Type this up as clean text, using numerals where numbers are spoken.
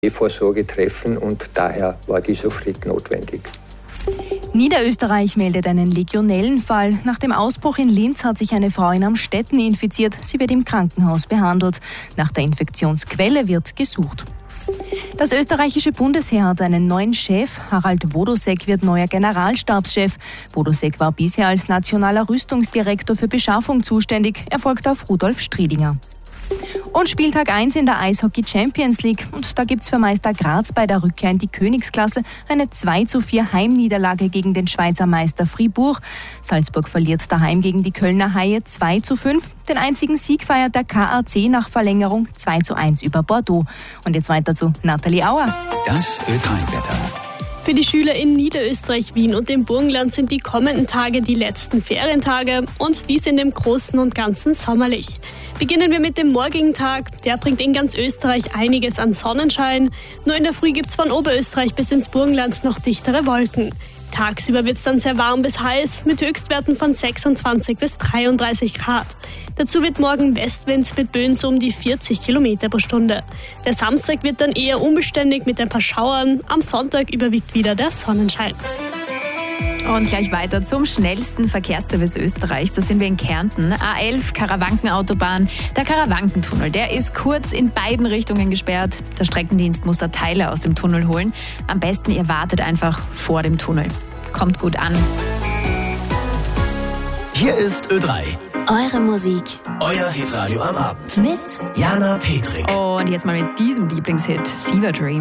Vorsorge treffen und daher war dieser Schritt notwendig. Niederösterreich meldet einen Legionellenfall. Nach dem Ausbruch in Linz hat sich eine Frau in Amstetten infiziert. Sie wird im Krankenhaus behandelt. Nach der Infektionsquelle wird gesucht. Das österreichische Bundesheer hat einen neuen Chef. Harald Wodosek wird neuer Generalstabschef. Wodosek war bisher als nationaler Rüstungsdirektor für Beschaffung zuständig. Er folgt auf Rudolf Striedinger. Und Spieltag 1 in der Eishockey Champions League. Und da gibt's für Meister Graz bei der Rückkehr in die Königsklasse eine 2:4 Heimniederlage gegen den Schweizer Meister Fribourg. Salzburg verliert daheim gegen die Kölner Haie 2:5. Den einzigen Sieg feiert der KAC nach Verlängerung 2:1 über Bordeaux. Und jetzt weiter zu Nathalie Auer. Das Ö3-Wetter. Für die Schüler in Niederösterreich, Wien und dem Burgenland sind die kommenden Tage die letzten Ferientage und die sind im Großen und Ganzen sommerlich. Beginnen wir mit dem morgigen Tag. Der bringt in ganz Österreich einiges an Sonnenschein. Nur in der Früh gibt's von Oberösterreich bis ins Burgenland noch dichtere Wolken. Tagsüber wird's dann sehr warm bis heiß mit Höchstwerten von 26 bis 33 Grad. Dazu wird morgen Westwind mit Böen so um die 40 Kilometer pro Stunde. Der Samstag wird dann eher unbeständig mit ein paar Schauern. Am Sonntag überwiegt wieder der Sonnenschein. Und gleich weiter zum schnellsten Verkehrsservice Österreichs. Da sind wir in Kärnten. A11, Karawankenautobahn. Der Karawankentunnel, der ist kurz in beiden Richtungen gesperrt. Der Streckendienst muss da Teile aus dem Tunnel holen. Am besten, ihr wartet einfach vor dem Tunnel. Kommt gut an. Hier ist Ö3. Eure Musik. Euer Hitradio am Abend. Mit Jana Petrik. Und jetzt mal mit diesem Lieblingshit, Fever Dream.